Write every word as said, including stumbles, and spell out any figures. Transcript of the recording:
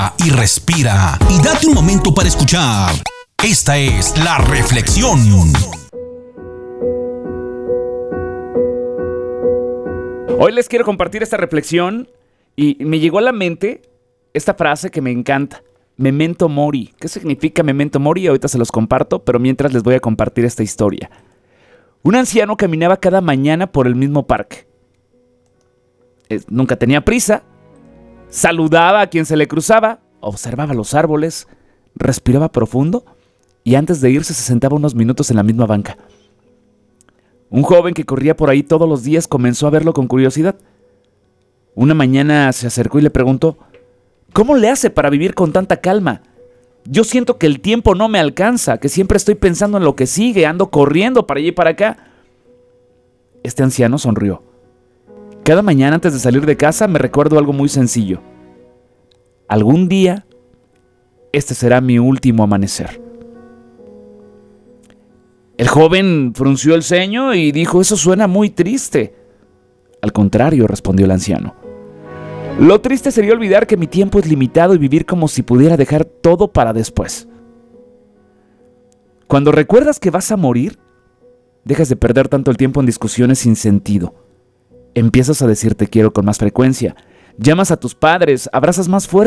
Y respira y date un momento para escuchar. Esta es la reflexión. Hoy les quiero compartir esta reflexión y me llegó a la mente esta frase que me encanta. Memento mori. ¿Qué significa memento mori? Ahorita se los comparto, pero mientras les voy a compartir esta historia. Un anciano caminaba cada mañana por el mismo parque. Eh, nunca tenía prisa. Saludaba a quien se le cruzaba, observaba los árboles, respiraba profundo y antes de irse se sentaba unos minutos en la misma banca. Un joven que corría por ahí todos los días comenzó a verlo con curiosidad. Una mañana se acercó y le preguntó: ¿cómo le hace para vivir con tanta calma? Yo siento que el tiempo no me alcanza, que siempre estoy pensando en lo que sigue, ando corriendo para allá y para acá. Este anciano sonrió. Cada mañana antes de salir de casa me recuerdo algo muy sencillo. Algún día, este será mi último amanecer. El joven frunció el ceño y dijo: eso suena muy triste. Al contrario, respondió el anciano. Lo triste sería olvidar que mi tiempo es limitado y vivir como si pudiera dejar todo para después. Cuando recuerdas que vas a morir, dejas de perder tanto el tiempo en discusiones sin sentido. Empiezas a decir te quiero con más frecuencia. Llamas a tus padres, abrazas más fuerte.